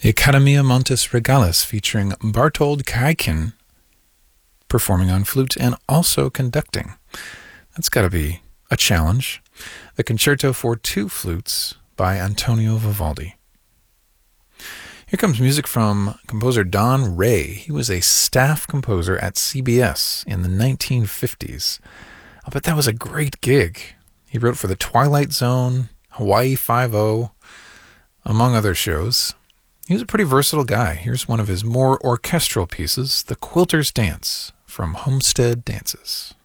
The Accademia Montes Regalis featuring Bartold Kaikin performing on flute and also conducting. That's got to be a challenge. The Concerto for Two Flutes by Antonio Vivaldi. Here comes music from composer Don Ray. He was a staff composer at CBS in the 1950s. I bet that was a great gig. He wrote for The Twilight Zone, Hawaii Five-0, among other shows. He was a pretty versatile guy. Here's one of his more orchestral pieces, The Quilter's Dance, from Homestead Dances.